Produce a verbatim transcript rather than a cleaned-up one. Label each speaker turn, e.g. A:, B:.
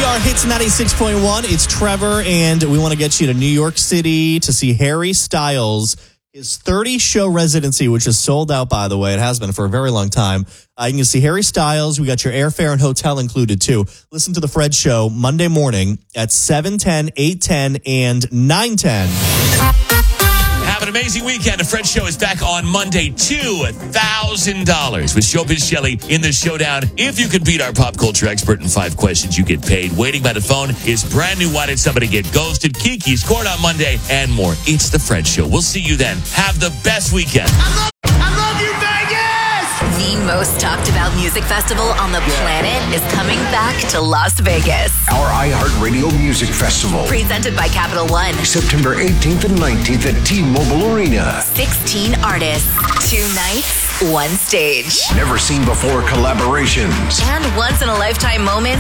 A: are Hits ninety-six point one. It's Trevor, and we want to get you to New York City to see Harry Styles. His thirty-show residency, which is sold out, by the way. It has been for a very long time. Uh, you can see Harry Styles. We got your airfare and hotel included, too. Listen to The Fred Show Monday morning at seven ten, eight ten, and nine ten.
B: Have an amazing weekend. The Fred Show is back on Monday. two thousand dollars with Showbiz Shelley in the showdown. If you can beat our pop culture expert in five questions, you get paid. Waiting by the phone is brand new Why Did Somebody Get Ghosted? Kiki scored on Monday and more. It's the Fred Show. We'll see you then. Have the best weekend.
C: I love, I love you, Vegas!
D: The most talked about music festival on the planet is coming back to Las Vegas.
E: Our iHeartRadio Music Festival.
D: Presented by Capital One.
E: September eighteenth and nineteenth at T-Mobile Arena.
D: sixteen artists, two nights, one stage.
E: Never seen before collaborations.
D: And once in a lifetime moments